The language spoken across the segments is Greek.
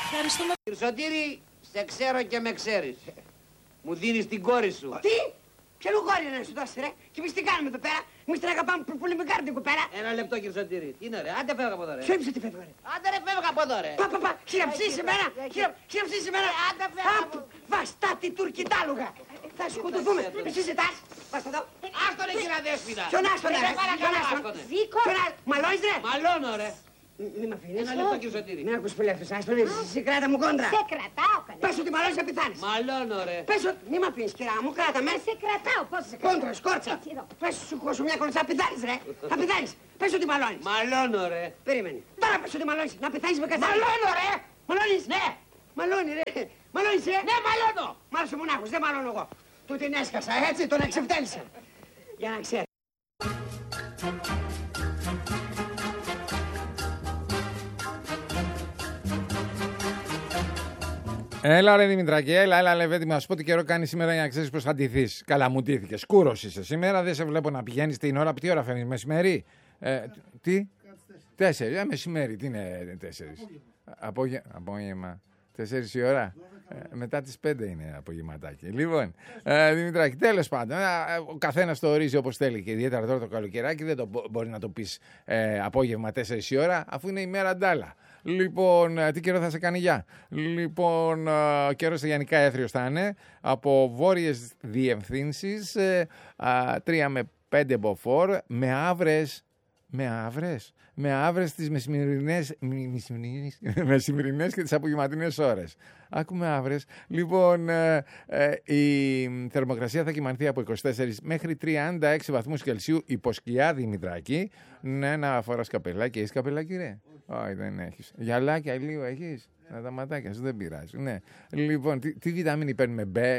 Ευχαριστούμε. Σωτήρη, σε ξέρω και με ξέρεις. Μου δίνεις την κόρη σου. Τι! Ποιον κόρη να σου δώσει, ρε! Και εμείς τι κάνουμε εδώ πέρα! Εμείς την αγαπάμε πολύ με κάρτη εδώ πέρα! Ένα λεπτό, κύριε Σωτήρη. Τι είναι, ρε, άντε φεύγα από εδώ, ρε. Ποιο είπε ότι φεύγω, ρε! Άντε, ρε, φεύγα από εδώ, ρε. Πα, χειραψείς εμένα! Χειραψείς εμένα! Άντε, φεύγα από... Βαστάτη τουρκιτάλουγα! Θα σκοτωθούμε! Εσύ ζητάς! Βάστα εδώ! Άστον, ρε, κύριε Αδέσποινα. Ποιον άστον, ρε! Βίκο. Μαλώνεις, ρε! Μαλώνω, ρε. Μη μ' αφήνεις. Ένα λεπτό, κύριε Σωτήρη. Μην ακούς πολύ αυτός, άστον, εσύ κράτα μου κόντρα! Σε κρατάω, καλέ. Πες ότι μαλώνεις να πεθάνεις! Μαλώνω, ρε. Πες ότι... Μη μ' αφήνεις, κυρά μου, κράτα με! Σε κρατάω, πώς σε κρατάω. Κόντρα, σκόρτσα! Έτσι, εδώ. Πες σου χώσου μια κόντρα, θα πεθάνεις, ρε! Θα πεθάνεις! Πες ότι μαλώνεις! Μαλώνω, ρε. Περίμενε. Τώρα πες ότι μαλώνεις, να πεθάνεις με κατσάρι! Μαλώνω, ρε! Μαλώνεις! Ναι! Μαλώνει, ρε! Μαλώνεις, ρε! Ναι, μαλώνω. Μάλωσε μονάχος, δεν μαλώνω εγώ. Του την έσκασα, έτσι, τον εξευτέλισα. Για να ξέρει. Έλα ρε Δημητράκη, έλα Λεβέντη, να σου πω τι καιρό κάνει σήμερα για να ξέρεις πώς θα ντυθείς. Καλά μου ντύθηκες, κούρος είσαι σήμερα, δεν σε βλέπω να πηγαίνεις την ώρα. Τι ώρα φεύγεις, μεσημέρι? Τι? 4, μεσημέρι, τι είναι 4? Απόγευμα. 4 η ώρα. Μετά τις 5 είναι απογευματάκι. Λοιπόν, Δημητράκη, τέλος πάντων, ο καθένας το ορίζει όπως θέλει και ιδιαίτερα τώρα το καλοκαιράκι δεν μπορεί να το πεις απόγευμα 4 η ώρα, αφού είναι η μέρα ντάλα. Λοιπόν, τι καιρό θα σε κάνει, γεια. Λοιπόν, καιρός γενικά έθριος θα είναι, από βόρειες διευθύνσεις, 3 με 5 μποφόρ, με άβρες τις μεσημερινές και τις απογευματινές ώρες. Ακούμε άβρες. Λοιπόν, η θερμοκρασία θα κυμανθεί από 24 μέχρι 36 βαθμούς Κελσίου υποσκιά, Δημητράκη. Ναι, να φοράς καπελάκι. Έχεις καπελάκι, ρε? Όχι, δεν έχεις. Γυαλάκια λίγο έχεις? Τα ματάκια σου δεν πειράζει. Ναι. Λοιπόν, τι βιταμίνη παίρνουμε? Μπε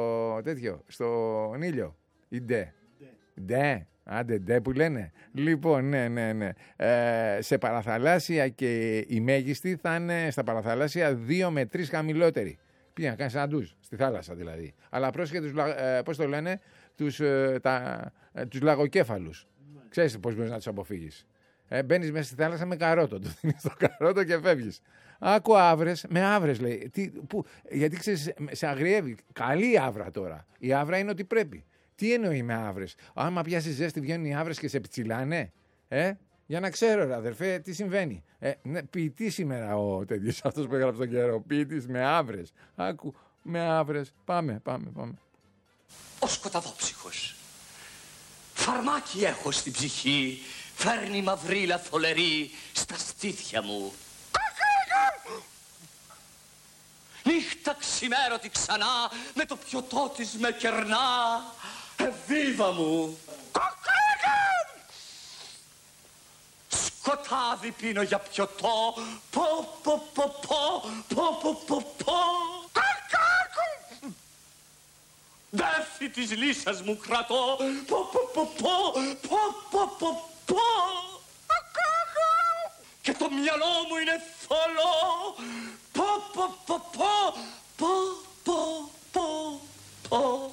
στον ήλιο ή ντε? Άντε ντε που λένε. Λοιπόν, ναι. Σε παραθαλάσσια και η μέγιστη θα είναι στα παραθαλάσσια 2 με 3 χαμηλότερη. Πήγα να κάνεις ένα ντουζ, στη θάλασσα δηλαδή. Αλλά πρόσεχε τους, πώς το λένε, τους λαγοκέφαλους. Ξέρεις πώς μπορείς να τους αποφύγεις? Μπαίνεις μέσα στη θάλασσα με καρότο. Του δίνεις το καρότο και φεύγεις. Άκου άβρες, με άβρες λέει. Γιατί ξέρεις, σε αγριεύει. Καλή άβρα τώρα. Η άβρα είναι ότι πρέπει. Τι εννοεί με άβρες? Άμα πιάσει ζέστη βγαίνουν οι άβρες και σε πιτσιλάνε. Για να ξέρω, ρε αδερφέ, τι συμβαίνει. Ναι, ποιητή σήμερα ο τέτοιος αυτός που έγραψε τον καιρό. Ποιητής με άβρες. Άκου, με άβρες. Πάμε. Ο σκοταδόψυχος. Φαρμάκι έχω στην ψυχή. Φέρνει μαυρίλα θολερή στα στήθια μου. Νύχτα ξημέρωτη ξανά με το πιωτό της με κερνά. Εβίβα μου. Σκοτάδι πίνω για πιωτό. Πω. Δέφη της λύσας μου κρατώ. Πω. Και το μυαλό μου είναι θολό. Πω.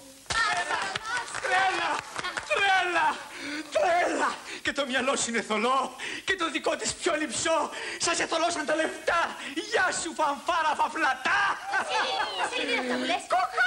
Τρέλα! Και το μυαλό σου είναι θολό και το δικό της πιο λυψό. Σας εθολώσαν τα λεφτά. Γεια σου φανφάρα φαφλατά. Εσύ δεν αυτά που λες. Κοκά!